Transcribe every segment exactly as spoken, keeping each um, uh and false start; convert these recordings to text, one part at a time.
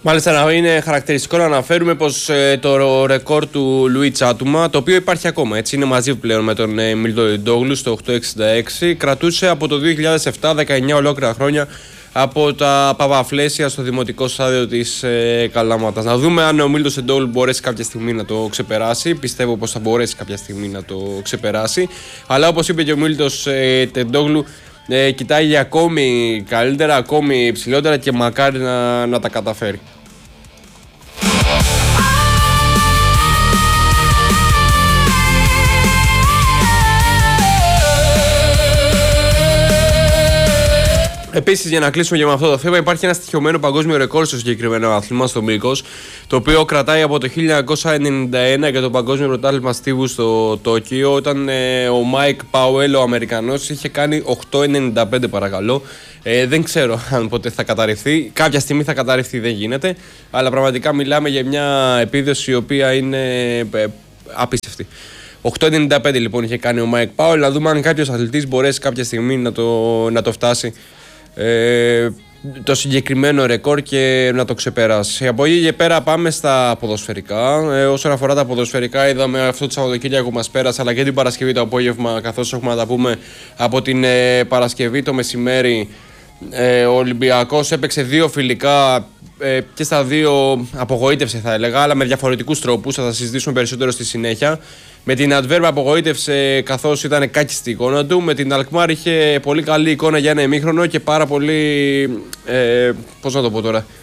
Μάλιστα, είναι χαρακτηριστικό να αναφέρουμε πως ε, το ρεκόρ του Λουί Τσάτουμα, το οποίο υπάρχει ακόμα, έτσι, είναι μαζί πλέον με τον ε, Μίλτον Ντόγλου στο οκτώ εξήντα έξι, κρατούσε από το δύο χιλιάδες επτά, δεκαεννιά ολόκληρα χρόνια από τα Παπαφλέσια στο δημοτικό στάδιο της ε, Καλαμάτας. Να δούμε αν ο Μίλτον Ντόγλου μπορέσει κάποια στιγμή να το ξεπεράσει. Πιστεύω πως θα μπορέσει κάποια στιγμή να το ξεπεράσει. Αλλά όπως είπε και ο Μίλτον ε, Ντόγλου, ε, κοιτάει ακόμη καλύτερα, ακόμη υψηλότερα και μακάρι να, να τα καταφέρει. Επίσης, για να κλείσουμε και με αυτό το θέμα, υπάρχει ένα στοιχειωμένο παγκόσμιο ρεκόρ στο συγκεκριμένο άθλημα, στο μήκος, το οποίο κρατάει από το χίλια εννιακόσια ενενήντα ένα για το παγκόσμιο πρωτάθλημα στίβου στο Τόκιο, όταν ε, ο Μάικ Πάουελ, ο Αμερικανός, είχε κάνει οκτώ ενενήντα πέντε, παρακαλώ. Ε, δεν ξέρω αν ποτέ θα καταρριφθεί. Κάποια στιγμή θα καταρριφθεί, δεν γίνεται. Αλλά πραγματικά μιλάμε για μια επίδοση η οποία είναι ε, απίστευτη. οκτώ ενενήντα πέντε λοιπόν είχε κάνει ο Μάικ Πάουελ. Να δούμε αν κάποιος αθλητής μπορέσει κάποια στιγμή να το, να το φτάσει. Ε, το συγκεκριμένο ρεκόρ και να το ξεπεράσει. Από εκεί και πέρα πάμε στα ποδοσφαιρικά. Ε, όσον αφορά τα ποδοσφαιρικά, είδαμε αυτό το Σαββατοκύριακο που μας πέρασε, αλλά και την Παρασκευή το απόγευμα, καθώς έχουμε να τα πούμε από την ε, Παρασκευή το μεσημέρι. Ε, ο Ολυμπιακός έπαιξε δύο φιλικά ε, και στα δύο απογοήτευσε, θα έλεγα, αλλά με διαφορετικούς τρόπους. Θα τα συζητήσουμε περισσότερο στη συνέχεια. Με την Adverb απογοήτευσε καθώς ήταν κάκιστη η εικόνα του. Με την Αλκμάρ είχε πολύ καλή εικόνα για ένα ημίχρονο και πάρα πολύ. Ε, πώς να το πω τώρα.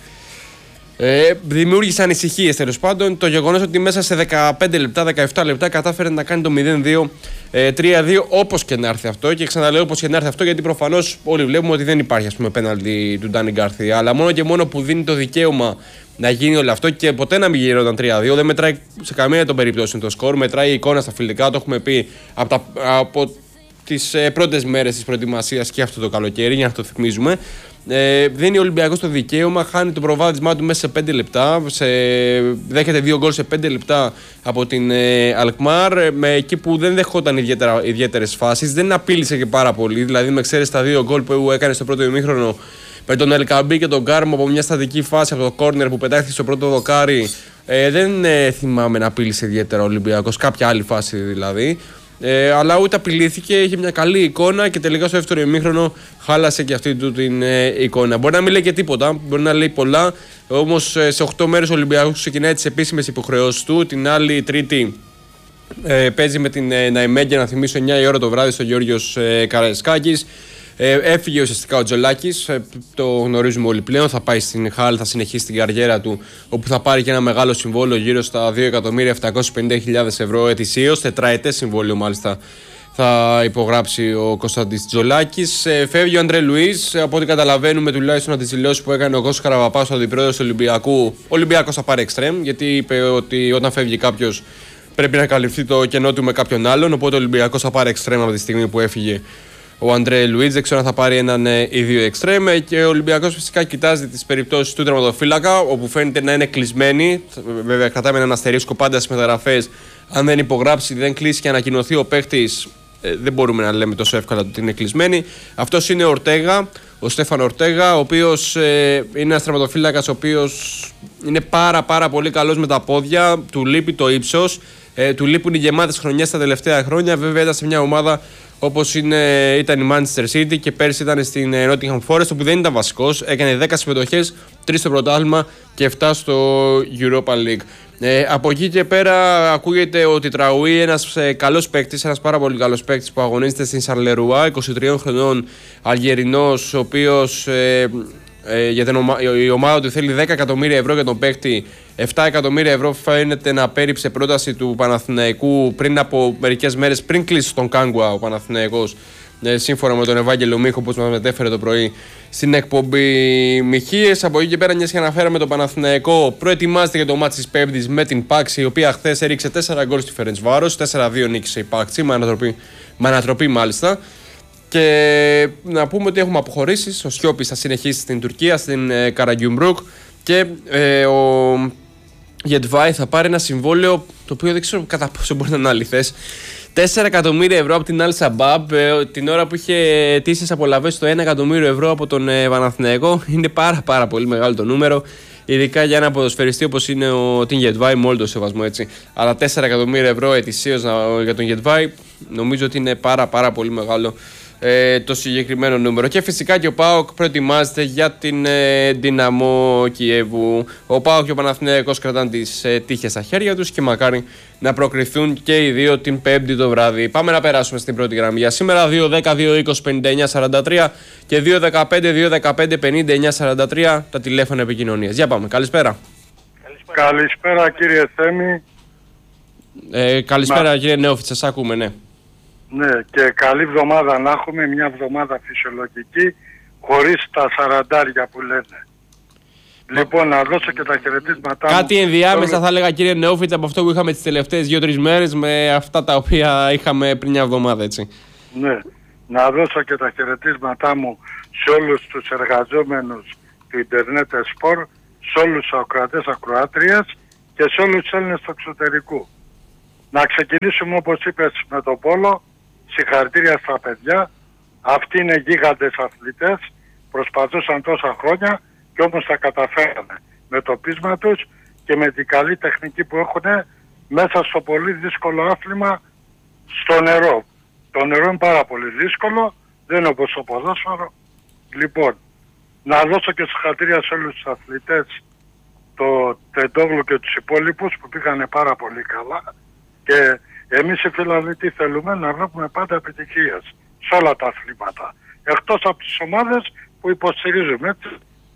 Ε, δημιούργησε ανησυχίες, τέλος πάντων. Το γεγονός ότι μέσα σε δεκαπέντε λεπτά, δεκαεπτά λεπτά κατάφερε να κάνει το μηδέν δύο, τρία δύο, όπως και να έρθει αυτό. Και ξαναλέω όπως και να έρθει αυτό, γιατί προφανώς όλοι βλέπουμε ότι δεν υπάρχει, ας πούμε, πέναλτι του Ντάνι Γκάρθια. Αλλά μόνο και μόνο που δίνει το δικαίωμα να γίνει όλο αυτό και ποτέ να μην γινόταν τρία δύο. Δεν μετράει σε καμία των περιπτώσεων το σκορ. Μετράει η εικόνα στα φιλικά. Το έχουμε πει από, τα, από τις ε, πρώτες μέρες της προετοιμασίας και αυτό το καλοκαίρι, για να το θυμίζουμε. Ε, δίνει ο Ολυμπιακός το δικαίωμα, χάνει το προβάδισμά του μέσα σε πέντε λεπτά. Σε, δέχεται δύο γκολ σε πέντε λεπτά από την ε, Αλκμάρ. Με, εκεί που δεν δεχόταν ιδιαίτερες φάσεις, δεν απείλησε και πάρα πολύ. Δηλαδή, με εξαίρεση τα δύο γκολ που έκανε στο πρώτο ημίχρονο με τον Ελκαμπή και τον Κάρμο από μια στατική φάση από το κόρνερ που πετάχθηκε στο πρώτο δοκάρι, ε, δεν ε, θυμάμαι να απείλησε ιδιαίτερα ο Ολυμπιακός, κάποια άλλη φάση δηλαδή. Ε, αλλά ούτε απειλήθηκε, είχε μια καλή εικόνα και τελικά στο δεύτερο ημίχρονο χάλασε και αυτή του την ε, εικόνα. Μπορεί να μην λέει και τίποτα, μπορεί να λέει πολλά, όμως ε, σε οκτώ μέρες ο Ολυμπιακός ξεκινάει τις επίσημες υποχρεώσεις του. Την άλλη Τρίτη ε, παίζει με την ε, Ναϊμέγια, να θυμίσω, εννιά η ώρα το βράδυ στο Γεώργιος ε, Καραϊσκάκης. Ε, έφυγε ουσιαστικά ο Τζολάκης, ε, το γνωρίζουμε όλοι πλέον. Θα πάει στην Χάλ, θα συνεχίσει την καριέρα του, όπου θα πάρει και ένα μεγάλο συμβόλαιο γύρω στα δύο εκατομμύρια επτακόσιες πενήντα χιλιάδες ευρώ ετησίως. Τετραετές συμβόλαιο μάλιστα θα υπογράψει ο Κωνσταντής Τζολάκης. Ε, φεύγει ο Αντρέ Λουίς. Από ό,τι καταλαβαίνουμε, τουλάχιστον από τις δηλώσεις που έκανε ο Κώστας Καραβαπάς, ο αντιπρόεδρος του Ολυμπιακού, ο Ολυμπιακός θα πάρει εξτρέμ, γιατί είπε ότι όταν φεύγει κάποιος πρέπει να καλυφθεί το κενό του με κάποιον άλλον. Οπότε ο Ολυμπιακός θα πάρει εξτρέμ από τη στιγμή που έφυγε ο Αντρέ Λουίτζ. Δεν ξέρω αν θα πάρει έναν ή δύο εξτρέμ. Και ο Ολυμπιακός φυσικά κοιτάζει τις περιπτώσεις του τερματοφύλακα, όπου φαίνεται να είναι κλεισμένη. Βέβαια, κρατάμε έναν αστερίσκο πάντα στις μεταγραφές. Αν δεν υπογράψει, δεν κλείσει και ανακοινωθεί ο παίχτης, δεν μπορούμε να λέμε τόσο εύκολα ότι είναι κλεισμένη. Αυτός είναι ο Ορτέγα, ο Στέφαν Ορτέγα, ο οποίος ε, είναι ένας τερματοφύλακας, ο οποίος είναι πάρα πάρα πολύ καλός με τα πόδια. Του λείπει το ύψος. Ε, του λείπουν οι γεμάτες χρονιές τα τελευταία χρόνια. Βέβαια, ήταν σε μια ομάδα όπως είναι, ήταν η Manchester City και πέρσι ήταν στην Nottingham Forest, όπου δεν ήταν βασικός. Έκανε δέκα συμμετοχές, τρεις στο πρωτάθλημα και επτά στο Europa League. Ε, από εκεί και πέρα ακούγεται ότι Τραουί, ένας ε, καλός παίκτης, ένας πάρα πολύ καλός παίκτης που αγωνίζεται στην Σαρλερουά, είκοσι τριών χρονών Αλγερινός, ο οποίος ε, ε, για την ομα... η ομάδα του θέλει δέκα εκατομμύρια ευρώ για τον παίκτη. επτά εκατομμύρια ευρώ φαίνεται να πέριψε πρόταση του Παναθηναϊκού πριν από μερικές μέρες, πριν κλείσει τον Κάγκουα ο Παναθηναϊκός, ε, σύμφωνα με τον Ευάγγελο Μίχο, όπως μας μετέφερε το πρωί στην εκπομπή Μιχίες. Από εκεί και πέρα, μιας και αναφέραμε τον Παναθηναϊκό, προετοιμάζεται για το μάτς της Πέμπτης με την Πάξη, η οποία χθες έριξε τέσσερα γκολ στη Φερεντσβάρος, τέσσερα δύο νίκησε η Πάξη, με ανατροπή, με ανατροπή μάλιστα. Και να πούμε ότι έχουμε αποχωρήσεις. Ο Σιώπης θα συνεχίσει στην Τουρκία, στην ε, Καραγκιουμπρούκ, και ε, ο Γετβάη θα πάρει ένα συμβόλαιο το οποίο δεν ξέρω κατά πόσο μπορεί να είναι αληθές. τέσσερα εκατομμύρια ευρώ από την Αλ Σαμπάμπ, ε, την ώρα που είχε αιτήσεις απολαβές στο ένα εκατομμύριο ευρώ από τον ε, Παναθηναϊκό. Είναι πάρα πάρα πολύ μεγάλο το νούμερο. Ειδικά για ένα ποδοσφαιριστή όπως είναι ο Τιν Γετβάη, με όλο το σεβασμό έτσι. Αλλά τέσσερα εκατομμύρια ευρώ ετησίως για τον Γετβάη νομίζω ότι είναι πάρα πάρα πολύ μεγάλο ε, το συγκεκριμένο νούμερο. Και φυσικά και ο ΠΑΟΚ προετοιμάζεται για την ε, Δυναμό Κιέβου. Ο ΠΑΟΚ και ο Παναθηναϊκός κρατάνε τις ε, τύχες στα χέρια τους και μακάρι να προκριθούν και οι δύο την Πέμπτη το βράδυ. Πάμε να περάσουμε στην πρώτη γραμμή για σήμερα. δύο δέκα δύο είκοσι πενήντα εννιά σαράντα τρία και δύο δεκαπέντε δύο δεκαπέντε πενήντα εννιά σαράντα τρία τα τηλέφωνα επικοινωνίας. Για πάμε. Καλησπέρα. Καλησπέρα, Καλησπέρα κύριε Θέμη. Ε, καλησπέρα Μα... κύριε Νεόφιτσα, σας ακούμε, ναι. Ναι, και καλή εβδομάδα να έχουμε, μια εβδομάδα φυσιολογική, χωρίς τα σαραντάρια που λένε. Λοιπόν, να δώσω και τα χαιρετίσματά μου. Κάτι ενδιάμεσα θα έλεγα κύριε Νεόφιτσα από αυτό που είχαμε τις τελευταίες δύο τρεις μέρες με αυτά τα οποία είχαμε πριν μια εβδομάδα, έτσι. Ναι, να δώσω και τα χαιρετίσματά μου σε όλους τους εργαζόμενους του Ιντερνετ Σπορ, σε όλους τους ακροατές ακροάτριες και σε όλους τους Έλληνες του εξωτερικού. Να ξεκινήσουμε όπως είπες με το πόλο. Συγχαρητήρια στα παιδιά. Αυτοί είναι γίγαντες αθλητές. Προσπαθούσαν τόσα χρόνια και όμως τα καταφέρανε με το πείσμα τους και με την καλή τεχνική που έχουν μέσα στο πολύ δύσκολο άθλημα στο νερό. Το νερό είναι πάρα πολύ δύσκολο, δεν είναι όπως το ποδόσφαιρο. Λοιπόν, να δώσω και συγχαρητήρια σε όλους τους αθλητές, το Τεντόγλου και τους υπόλοιπους που πήγανε πάρα πολύ καλά. Και εμείς οι Φιλανδοί τι θέλουμε, να βλέπουμε πάντα επιτυχίες σε όλα τα αθλήματα. Εκτός από τις ομάδες που υποστηρίζουμε, έτσι.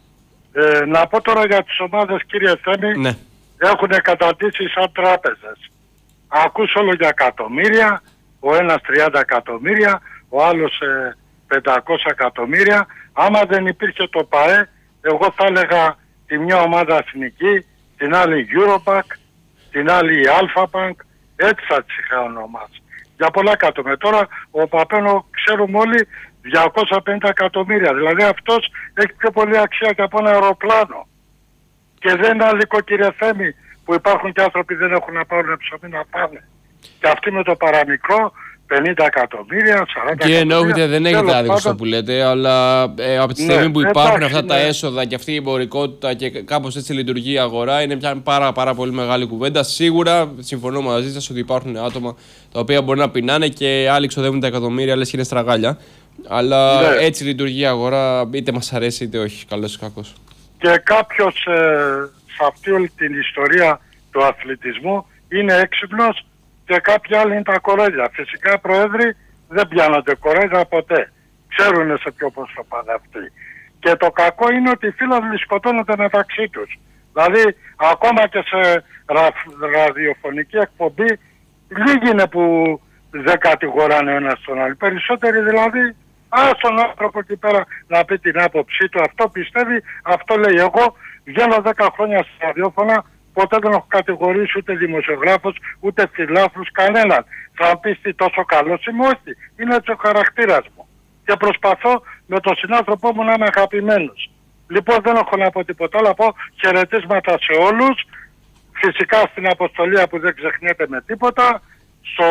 Ε, να πω τώρα για τις ομάδες, κύριε Θέμη, ναι. Έχουν καταντήσει σαν τράπεζες. Ακούς όλο για εκατομμύρια, ο ένας τριάντα εκατομμύρια, ο άλλος ε, πεντακόσια εκατομμύρια. Άμα δεν υπήρχε το ΠΑΕ, εγώ θα έλεγα τη μια ομάδα εθνική, την άλλη Eurobank, την άλλη η Alpha Bank, έτσι θα τις είχα ονομάσει. Για πολλά εκατομμύρια. Τώρα ο Παπένο ξέρουμε όλοι διακόσια πενήντα εκατομμύρια. Δηλαδή αυτός έχει πιο πολύ αξία και από ένα αεροπλάνο. Και δεν είναι άδικο κύριε Θέμη που υπάρχουν και άνθρωποι που δεν έχουν να πάρουν ψωμί να πάνε. Και αυτοί με το παραμικρό πενήντα εκατομμύρια, σαράντα και εκατομμύρια. Και εννοείται δεν έχετε άδικο αυτό που λέτε, αλλά ε, από τη στιγμή ναι, που υπάρχουν εντάξει, αυτά ναι. τα έσοδα και αυτή η εμπορικότητα και κάπως έτσι λειτουργεί η αγορά, είναι μια πάρα, πάρα πολύ μεγάλη κουβέντα. Σίγουρα συμφωνώ μαζί σας ότι υπάρχουν άτομα τα οποία μπορεί να πεινάνε και άλλοι ξοδεύουν τα εκατομμύρια, λες και είναι στραγάλια. Αλλά ναι. έτσι λειτουργεί η αγορά, είτε μας αρέσει είτε όχι, καλός ή κακός. Και κάποιος ε, σε αυτή όλη την ιστορία του αθλητισμού είναι έξυπνος και κάποιοι άλλοι είναι τα κορέλια. Φυσικά οι πρόεδροι δεν πιάνονται κορέλια ποτέ. Ξέρουν σε ποιο πόσο πάνε αυτοί. Και το κακό είναι ότι οι φίλοι σκοτώνονται μεταξύ τους. Δηλαδή ακόμα και σε ρα, ραδιοφωνική εκπομπή λίγοι είναι που δεν κατηγοράνε ο ένας τον άλλο. Περισσότεροι δηλαδή ας τον άνθρωπο εκεί πέρα να πει την άποψή του. Αυτό πιστεύει, αυτό λέει. Εγώ βγαίνω δέκα χρόνια στα ραδιόφωνα. Ποτέ δεν έχω κατηγορήσει ούτε δημοσιογράφους, ούτε φιλάθλους, κανέναν. Θα μου πεις τι τόσο καλός είμαι, όχι. Είναι έτσι ο χαρακτήρας μου. Και προσπαθώ με τον συνάνθρωπό μου να είμαι αγαπημένος. Λοιπόν δεν έχω να πω τίποτα άλλο, πω χαιρετίσματα σε όλους. Φυσικά στην αποστολή που δεν ξεχνιέται με τίποτα. Στο,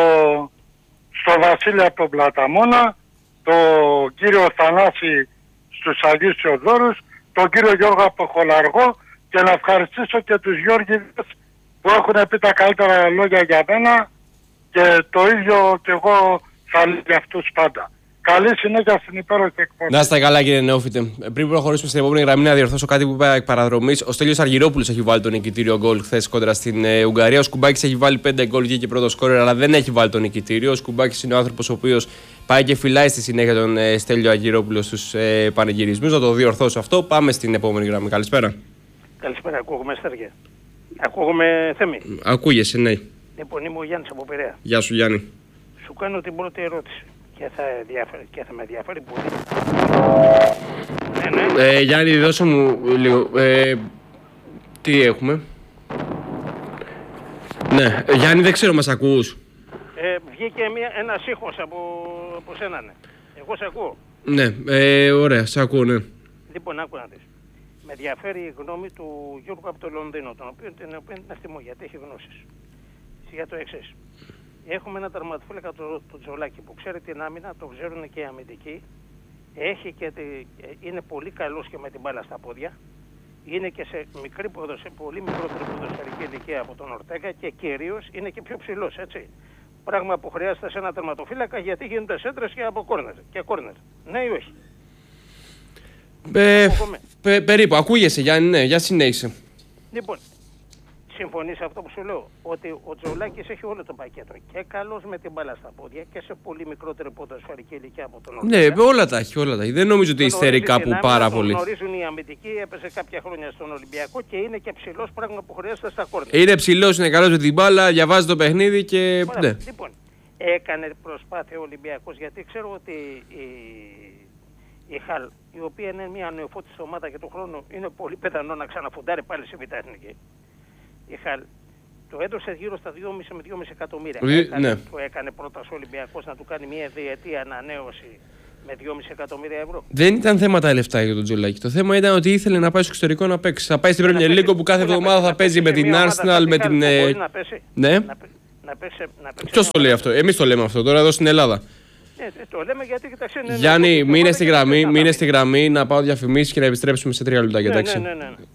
στο Βασίλη από τον Πλαταμόνα, τον κύριο Θανάση στους Αγίους Θεοδόρους, τον κύριο Γιώργο από το Χολαργό. Και να ευχαριστήσω και τους Γιώργηδες που έχουν πει τα καλύτερα λόγια για μένα και το ίδιο και εγώ θα λέω για αυτούς πάντα. Καλή συνέχεια στην υπέροχη εκπομπή. Να είστε καλά κύριε Νεόφιτε. Πριν προχωρήσουμε στην επόμενη γραμμή να διορθώσω κάτι που είπα εκ παραδρομής. Ο Στέλιος Αργυρόπουλος έχει βάλει τον νικητήριο γκολ χθες κόντρα στην ε, Ουγγαρία. Ο Σκουμπάκης έχει βάλει πέντε γκολ, βγήκε πρώτο σκόρερ, αλλά δεν έχει βάλει το νικητήριο. Ο Σκουμπάκης είναι ο άνθρωπος ο οποίος πάει και φυλάει στη συνέχεια τον ε, Στέλιο Αργυρόπουλο στους ε, πανηγυρισμούς. Να το διορθώσω αυτό. Πάμε στην επόμενη γραμμή. Καλησπέρα. Καλησπέρα, ακούγομαι Στέργε. Ακούγομαι Θέμη. Ακούγεσαι, ναι. Λοιπόν, είμαι ο Γιάννης από Πειραιά. Γεια σου Γιάννη. Σου κάνω την πρώτη ερώτηση και θα, διάφερε, και θα με ενδιαφέρει πολύ. Ναι, ναι. Ε, Γιάννη, δώσε μου λίγο. Ε, τι έχουμε. Ναι, ε, Γιάννη, δεν ξέρω, μας ακούς. Ε, βγήκε μια, ένας ήχος από, από σένα, ναι. Εγώ σε ακούω. Ναι, ε, ωραία, σε ακούω, ναι. Λοιπόν, άκου να δεις. Με ενδιαφέρει η γνώμη του Γιώργου από το Λονδίνο, τον οποίο την οποία την αστιμώ γιατί έχει γνώσεις. Για το εξής. Έχουμε ένα τερματοφύλακα το, το Τζολάκι που ξέρει την άμυνα, το ξέρουν και οι αμυντικοί. Έχει και τη, είναι πολύ καλός και με την μπάλα στα πόδια. είναι και σε μικρή ποδοσφαι... πολύ μικρότερη ποδοσφαιρική ηλικία από τον Ορτέγκα και κυρίως είναι και πιο ψηλός, έτσι. Πράγμα που χρειάζεται σε ένα τερματοφύλακα γιατί γίνονται σέντρες και από κόρνερ. Και κόρνερ. Ναι ή όχι? Ε, πε, περίπου, ακούγεσαι Γιάννη, ναι, για συνέχισε. Λοιπόν, συμφωνείς αυτό που σου λέω, ότι ο Τζολάκης έχει όλο το πακέτο. Και καλός με την μπάλα στα πόδια και σε πολύ μικρότερη ποδοσφαιρική ηλικία από τον Ορτέγκα. Ναι, όλα τα έχει, όλα τα έχει. Δεν νομίζω ότι υστερεί κάπου πάρα πολύ. Γνωρίζουν οι αμυντικοί, έπαιζε κάποια χρόνια στον Ολυμπιακό και είναι και ψηλός, πράγμα που χρειάζεται στα κόρνερ. Είναι ψηλός, είναι καλός με την μπάλα, διαβάζει το παιχνίδι και. Ναι. Λοιπόν, έκανε προσπάθεια ο Ολυμπιακός γιατί ξέρω ότι η, η Χαλ, η οποία είναι μια νεοφώτιστη ομάδα και του χρόνου είναι πολύ πιθανό να ξαναφουντάρει πάλι σε Β' Εθνική. Η Χαλ το έδωσε γύρω στα δυόμισι με δυόμισι εκατομμύρια. Δι... Έκανε, ναι. Το έκανε πρώτα ο Ολυμπιακός να του κάνει μια διετία ανανέωση με δυόμισι εκατομμύρια ευρώ. Δεν ήταν θέμα τα λεφτά για τον Τζολάκη. Το θέμα ήταν ότι ήθελε να πάει στο εξωτερικό να παίξει. Θα πάει στην Premier League που κάθε εβδομάδα θα παίζει με την Arsenal, με την. Να πέσει. Ναι. Να παίξει. Ποιος το λέει αυτό? Εμείς το λέμε αυτό τώρα εδώ στην Ελλάδα. Ναι, το λέμε γιατί κοιτάξτε. Γιάννη, μείνε στη γραμμή, μείνε στη γραμμή να πάω διαφημίσεις και να επιστρέψουμε σε τρία λεπτά. Ναι, ναι, ναι, ναι.